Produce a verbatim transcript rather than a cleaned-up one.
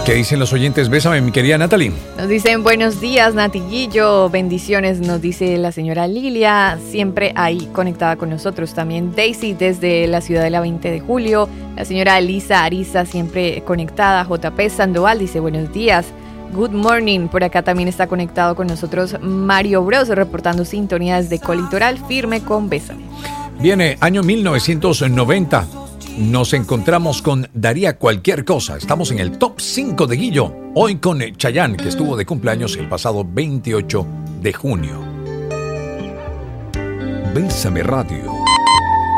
¿Qué dicen los oyentes? Bésame, mi querida Natalie. Nos dicen buenos días, Natiguillo, bendiciones, nos dice la señora Lilia, siempre ahí conectada con nosotros. También Daisy desde la ciudad de la veinte de julio. La señora Elisa Ariza siempre conectada. J P Sandoval dice buenos días. Good morning, por acá también está conectado con nosotros Mario Bros, reportando sintonía desde Colitoral, firme con Bésame. Viene año mil novecientos noventa. Nos encontramos con Daría Cualquier Cosa. Estamos en el top cinco de Guillo. Hoy con Chayanne, que estuvo de cumpleaños el pasado veintiocho de junio. Bésame Radio.